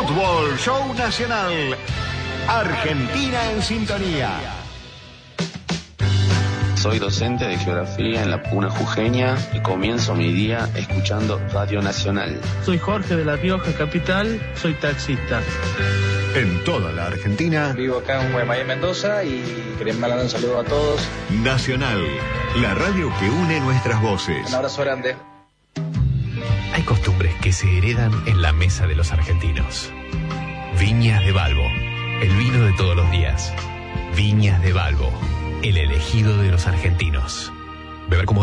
Fútbol Show Nacional. Argentina en sintonía. Soy docente de geografía en la Puna Jujeña y comienzo mi día escuchando Radio Nacional. Soy Jorge de La Rioja Capital, soy taxista. En toda la Argentina. Vivo acá en Guaymallén, Mendoza, y quería mandar un saludo a todos. Nacional, la radio que une nuestras voces. Un abrazo grande. Hay costumbres que se heredan en la mesa de los argentinos. Viñas de Balbo, el vino de todos los días. Viñas de Balbo, el elegido de los argentinos. Beber como